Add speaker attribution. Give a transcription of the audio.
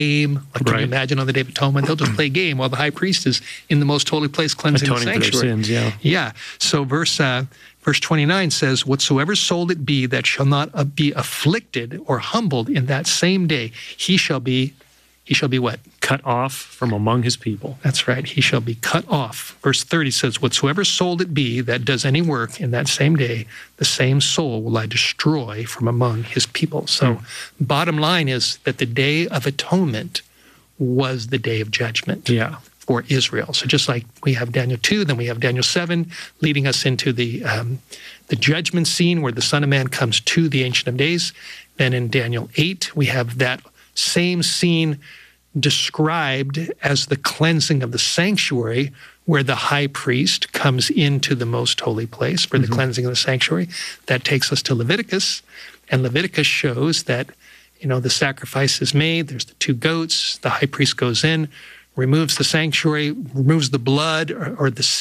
Speaker 1: game, like can you imagine on the Day of Atonement, they'll just play a game while the high priest is in the most holy place cleansing the sanctuary.
Speaker 2: For their sins,
Speaker 1: yeah. So verse 29 says, "Whatsoever soul it be that shall not be afflicted or humbled in that same day, he shall be what?
Speaker 2: Cut off from among his people."
Speaker 1: That's right. He shall be cut off. Verse 30 says, "Whatsoever soul it be that does any work in that same day, the same soul will I destroy from among his people." So bottom line is that the Day of Atonement was the day of judgment for Israel. So just like we have Daniel 2, then we have Daniel 7, leading us into the judgment scene where the Son of Man comes to the Ancient of Days. Then in Daniel 8, we have that same scene described as the cleansing of the sanctuary, where the high priest comes into the most holy place for the cleansing of the sanctuary. That takes us to Leviticus, and Leviticus shows that, the sacrifice is made, there's the 2 goats, the high priest goes in, removes the sanctuary, removes the blood or the